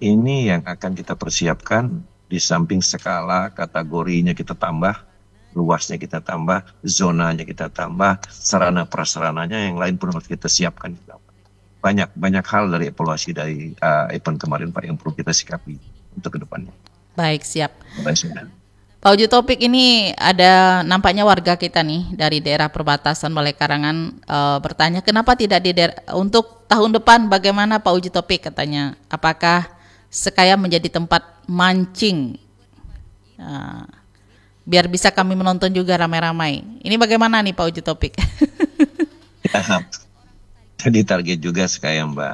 ini yang akan kita persiapkan. Di samping skala kategorinya kita tambah, luasnya kita tambah, zonanya kita tambah, sarana prasarananya yang lain pun harus kita siapkan. Banyak hal dari evaluasi dari event kemarin Pak yang perlu kita sikapi untuk kedepannya. Baik, siap. Baik. Pak Uji Topik, ini ada nampaknya warga kita nih dari daerah perbatasan Balai Karangan bertanya kenapa tidak untuk tahun depan bagaimana Pak Uji Topik, katanya apakah Sekayam menjadi tempat mancing biar bisa kami menonton juga ramai-ramai. Ini bagaimana nih Pak Uji Topik? Ya, jadi target juga Sekayam Mbak.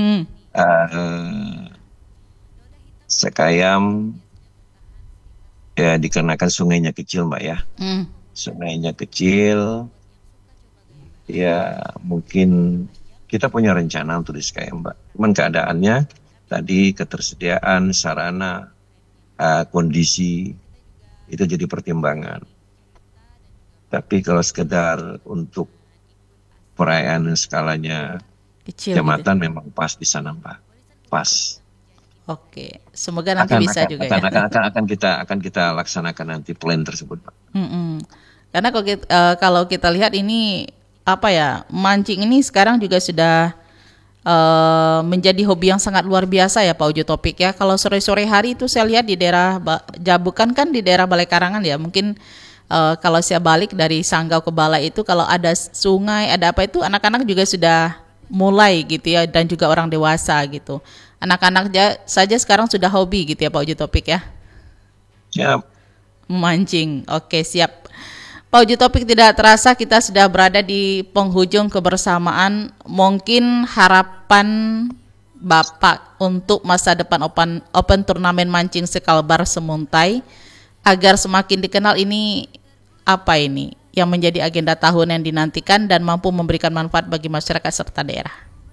Sekayam ya dikarenakan sungainya kecil Mbak ya. Sungainya kecil, ya mungkin kita punya rencana untuk di Sekayam Mbak. Cuman keadaannya tadi ketersediaan sarana, kondisi itu jadi pertimbangan. Tapi kalau sekedar untuk perayaan skalanya kecil, kecamatan gitu, memang pas di sana Mbak, pas. Oke, semoga nanti bisa juga ya. Akan kita laksanakan nanti plan tersebut Pak. Karena kalau kita lihat ini apa ya, mancing ini sekarang juga sudah menjadi hobi yang sangat luar biasa ya Pak Uji Topik ya. Kalau sore-sore hari itu saya lihat di daerah Jabukan kan di daerah Balai Karangan ya. Mungkin kalau saya balik dari Sanggau ke Balai itu kalau ada sungai, ada apa itu anak-anak juga sudah mulai gitu ya, dan juga orang dewasa gitu. Anak-anak saja sekarang sudah hobi gitu ya Pak Uji Topik ya. Siap. Memancing. Oke, siap. Pak Uji Topik, tidak terasa kita sudah berada di penghujung kebersamaan. Mungkin harapan Bapak untuk masa depan Open Turnamen Mancing Sekalbar Semuntai agar semakin dikenal ini apa ini yang menjadi agenda tahun yang dinantikan dan mampu memberikan manfaat bagi masyarakat serta daerah?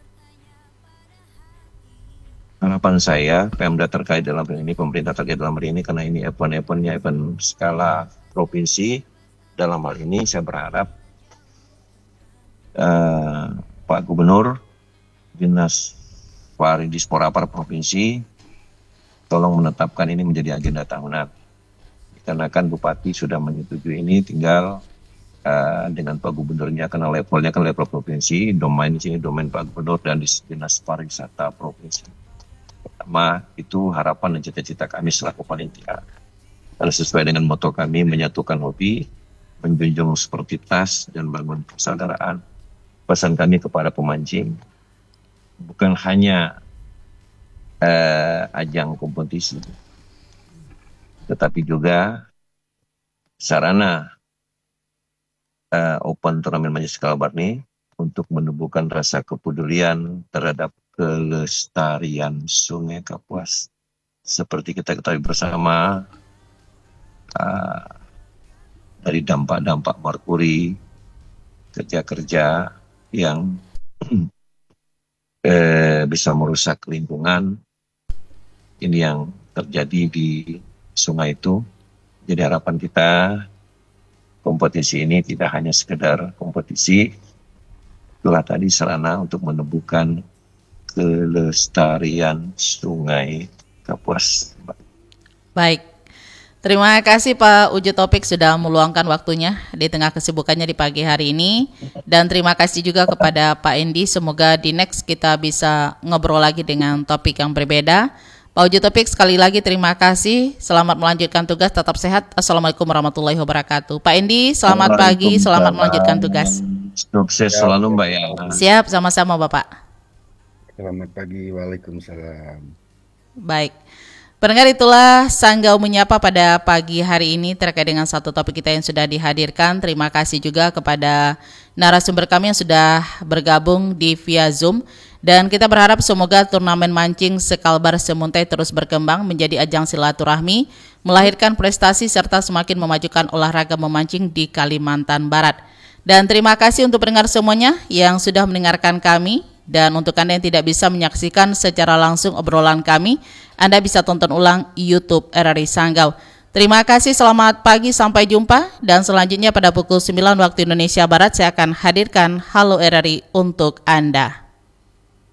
Harapan saya, Pemda terkait dalam ini, pemerintah terkait dalam ini, karena ini event-eventnya event skala provinsi. Dalam hal ini saya berharap Pak Gubernur, Dinas Paridispora Provinsi, tolong menetapkan ini menjadi agenda tahunan. Karena kan Bupati sudah menyetujui ini, tinggal dengan Pak Gubernurnya, karena levelnya kan level provinsi, domain di sini domain Pak Gubernur dan Dinas Pariwisata Provinsi. Pertama itu harapan dan cita-cita kami selaku panitia. Karena sesuai dengan moto kami, menyatukan hobi, menjunjung sportivitas dan bangun persaudaraan. Pesan kami kepada pemancing, bukan hanya ajang kompetisi, tetapi juga sarana Open Turnamen Mancing Sekalbar ini untuk menumbuhkan rasa kepedulian terhadap kelestarian Sungai Kapuas. Seperti kita ketahui bersama, dari dampak-dampak merkuri, kerja-kerja yang bisa merusak lingkungan, ini yang terjadi di sungai itu. Jadi harapan kita kompetisi ini tidak hanya sekedar kompetisi, itulah tadi sarana untuk menumbuhkan kelestarian Sungai Kapuas. Baik. Terima kasih Pak Uji Topik sudah meluangkan waktunya di tengah kesibukannya di pagi hari ini. Dan terima kasih juga kepada Pak Endi. Semoga di next kita bisa ngobrol lagi dengan topik yang berbeda. Pak Uji Topik, sekali lagi terima kasih. Selamat melanjutkan tugas, tetap sehat. Assalamualaikum warahmatullahi wabarakatuh. Pak Endi, selamat pagi, selamat melanjutkan tugas. Sukses selalu Mbak ya. Siap, sama-sama Bapak. Selamat pagi, waalaikumsalam. Baik. Pendengar, itulah Sanggau Menyapa pada pagi hari ini terkait dengan satu topik kita yang sudah dihadirkan. Terima kasih juga kepada narasumber kami yang sudah bergabung di via Zoom. Dan kita berharap semoga turnamen mancing Sekalbar Semuntai terus berkembang menjadi ajang silaturahmi, melahirkan prestasi serta semakin memajukan olahraga memancing di Kalimantan Barat. Dan terima kasih untuk pendengar semuanya yang sudah mendengarkan kami. Dan untuk Anda yang tidak bisa menyaksikan secara langsung obrolan kami, Anda bisa tonton ulang YouTube RRI Sanggau. Terima kasih, selamat pagi, sampai jumpa. Dan selanjutnya pada pukul 9 waktu Indonesia Barat saya akan hadirkan Halo RRI untuk Anda.